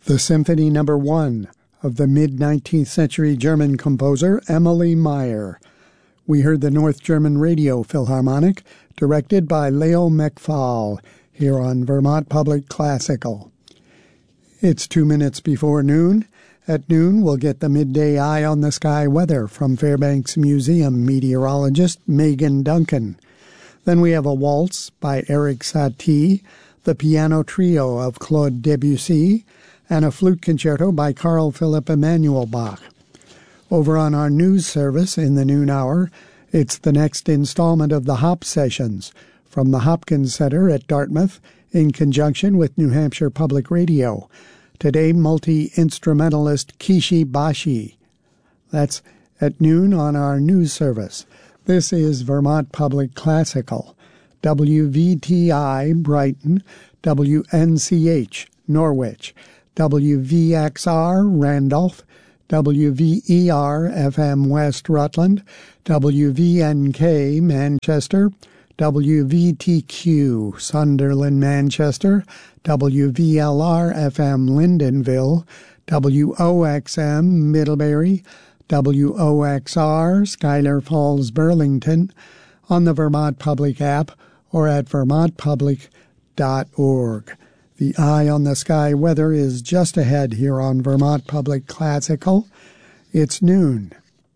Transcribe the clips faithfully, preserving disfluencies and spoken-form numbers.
the Symphony Number One of the mid-nineteenth century German composer Emily Meyer. We heard the North German Radio Philharmonic, directed by Leo McFall, here on Vermont Public Classical. It's two minutes before noon. At noon, we'll get the midday eye on the sky weather from Fairbanks Museum meteorologist Megan Duncan. Then we have a waltz by Eric Satie, the piano trio of Claude Debussy, and a flute concerto by Carl Philipp Emanuel Bach. Over on our news service in the noon hour, it's the next installment of the Hop Sessions from the Hopkins Center at Dartmouth in conjunction with New Hampshire Public Radio. Today, multi-instrumentalist Kishi Bashi. That's at noon on our news service. This is Vermont Public Classical. W V T I Brighton, W N C H Norwich, W V X R Randolph, W V E R F M West Rutland, W V N K Manchester, W V T Q Sunderland Manchester, W V L R F M Lyndonville, W O X M Middlebury, W O X R Schuyler Falls Burlington, on the Vermont Public app or at vermont public dot org. The Eye on the Sky weather is just ahead here on Vermont Public Classical. It's noon.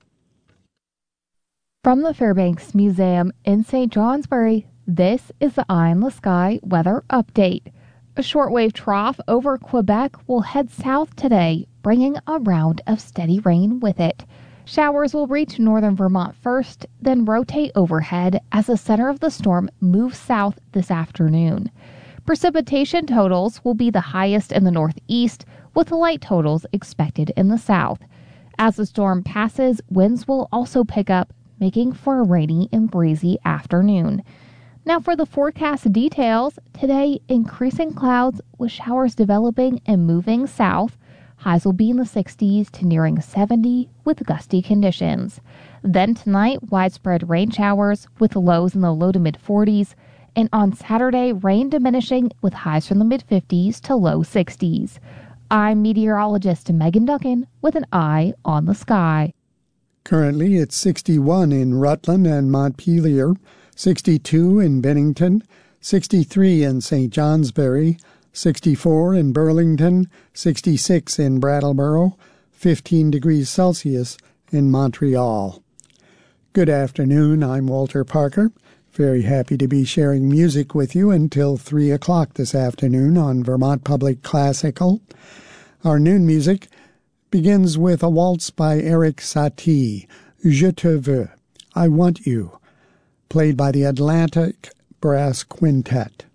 From the Fairbanks Museum in Saint Johnsbury, this is the Eye on the Sky weather update. A shortwave trough over Quebec will head south today, bringing a round of steady rain with it. Showers will reach northern Vermont first, then rotate overhead as the center of the storm moves south this afternoon. Precipitation totals will be the highest in the northeast, with light totals expected in the south. As the storm passes, winds will also pick up, making for a rainy and breezy afternoon. Now for the forecast details, today increasing clouds with showers developing and moving south. Highs will be in the sixties to nearing seventy with gusty conditions. Then tonight, widespread rain showers with lows in the low to mid forties. And on Saturday, rain diminishing with highs from the mid fifties to low sixties. I'm meteorologist Megan Duncan with an eye on the sky. Currently, it's sixty-one in Rutland and Montpelier, sixty-two in Bennington, sixty-three in Saint Johnsbury, sixty-four in Burlington, sixty-six in Brattleboro, fifteen degrees Celsius in Montreal. Good afternoon, I'm Walter Parker. Very happy to be sharing music with you until three o'clock this afternoon on Vermont Public Classical. Our noon music begins with a waltz by Eric Satie, Je te veux, I Want You, played by the Atlantic Brass Quintet.